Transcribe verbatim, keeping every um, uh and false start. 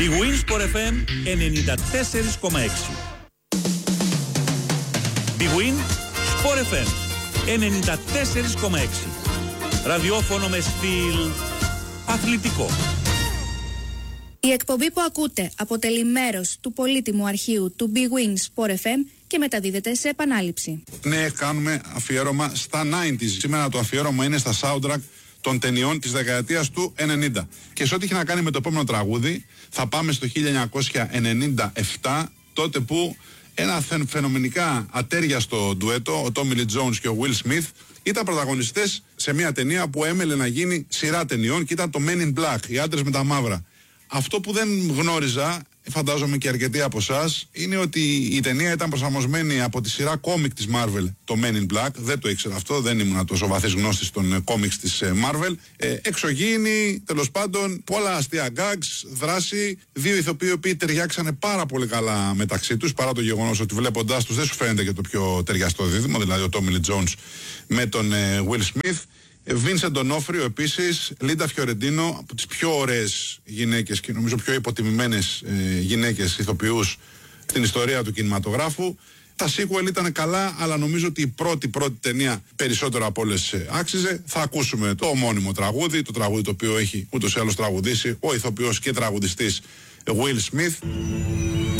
Η Winsport εφ εμ ενενήντα τέσσερα κόμμα έξι. Η Winsport εφ εμ ενενήντα τέσσερα κόμμα έξι. Ραδιόφωνο με στυλ αθλητικό. Η εκπομπή που ακούτε αποτελεί μέρος του πολύτιμου αρχείου του Big Win Sport εφ εμ και μεταδίδεται σε επανάληψη. Ναι, κάνουμε αφιέρωμα στα ενενήντα. Σήμερα το αφιέρωμα είναι στα soundtrack των ταινιών της δεκαετίας του ενενήντα. Και σε ό,τι έχει να κάνει με το επόμενο τραγούδι, θα πάμε στο χίλια εννιακόσια ενενήντα επτά, τότε που ένα φαινομενικά ατέριαστο ντουέτο, ο Tommy Lee Jones και ο Will Smith, ήταν πρωταγωνιστές σε μια ταινία που έμελε να γίνει σειρά ταινιών και ήταν το Men in Black, οι άντρες με τα μαύρα. Αυτό που δεν γνώριζα, φαντάζομαι και αρκετοί από εσάς, είναι ότι η ταινία ήταν προσαρμοσμένη από τη σειρά κόμικ της Marvel, το Men in Black. Δεν το ήξερα αυτό, δεν ήμουν τόσο βαθύς γνώστης των κόμικς της Marvel. Ε, εξωγήινη, τέλος πάντων, πολλά αστεία gags, δράση. Δύο ηθοποιοί οι οποίοι ταιριάξανε πάρα πολύ καλά μεταξύ τους, παρά το γεγονός ότι βλέποντάς τους δεν σου φαίνεται και το πιο ταιριαστό δίδυμο, δηλαδή ο Tommy Lee Jones με τον ε, Will Smith. Βίνσεντ Ντονόφριο επίσης, Λίντα Φιωρεντίνο, από τις πιο ωραίες γυναίκες και νομίζω πιο υποτιμημένες ε, γυναίκες ηθοποιούς στην ιστορία του κινηματογράφου. Τα sequel ήταν καλά, αλλά νομίζω ότι η πρώτη πρώτη ταινία περισσότερο από όλες ε, άξιζε. Θα ακούσουμε το ομώνυμο τραγούδι, το τραγούδι το οποίο έχει ούτως ή άλλως τραγουδήσει ο ηθοποιός και τραγουδιστής Will Smith.